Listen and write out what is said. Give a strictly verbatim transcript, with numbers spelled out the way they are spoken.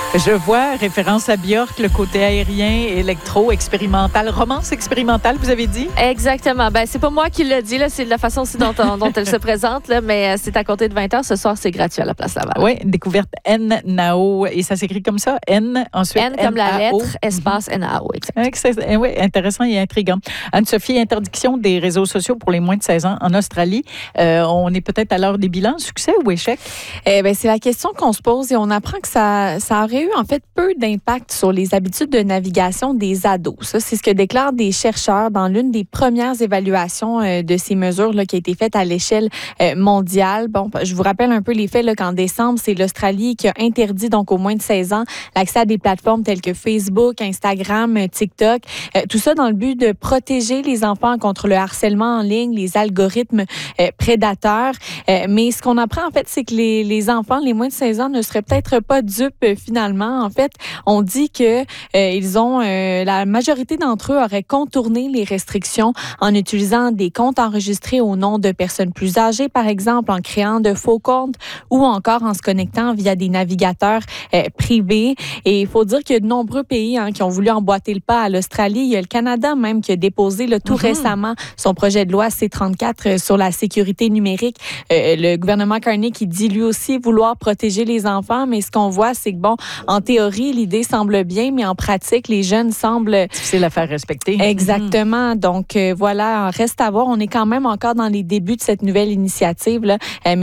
Je vois, référence à Björk, le côté aérien, électro, expérimental, romance expérimentale, vous avez dit? Exactement. Ben, c'est pas moi qui l'ai dit, là, c'est de la façon aussi dont, dont elle se présente, là, mais c'est à compter de vingt heures. Ce soir, c'est gratuit à la Place Laval. Oui, découverte N Nao. Et ça s'écrit comme ça? N, ensuite N comme la N A O. lettre, espace N A O. Exact. Oui, intéressant et intriguant. Anne-Sophie, interdiction des réseaux sociaux pour les moins de seize ans en Australie. Euh, on est peut-être à l'heure des bilans, succès ou échec? Eh bien, c'est la question qu'on se pose et on apprend que ça, ça aurait eu en fait peu d'impact sur les habitudes de navigation des ados. Ça, c'est ce que déclarent des chercheurs dans l'une des premières évaluations euh, de ces mesures là, qui a été faite à l'échelle euh, mondiale. Bon, je vous rappelle un peu les faits là, qu'en décembre, c'est l'Australie qui a interdit donc aux moins de seize ans l'accès à des plateformes telles que Facebook, Instagram, TikTok. Euh, tout ça dans le but de protéger les enfants contre le harcèlement en ligne, les algorithmes euh, prédateurs. Euh, mais ce qu'on apprend en fait, c'est que les, les enfants, les moins de seize ans, ne seraient peut-être pas dupes euh, finalement. En fait, on dit que euh, ils ont euh, la majorité d'entre eux auraient contourné les restrictions en utilisant des comptes enregistrés au nom de personnes plus âgées, par exemple, en créant de faux comptes ou encore en se connectant via des navigateurs euh, privés. Et il faut dire qu'il y a de nombreux pays hein, qui ont voulu emboîter le pas à l'Australie. Il y a le Canada même qui a déposé là, tout mm-hmm. récemment son projet de loi C trente-quatre sur la sécurité numérique. Euh, le gouvernement Carney qui dit lui aussi vouloir protéger les enfants, mais ce qu'on voit, c'est que bon, en théorie, l'idée semble bien, mais en pratique, les jeunes semblent... difficile à faire respecter. Exactement. Mm-hmm. Donc, euh, voilà, reste à voir. On est quand même encore dans les débuts de cette nouvelle initiative, là. Euh,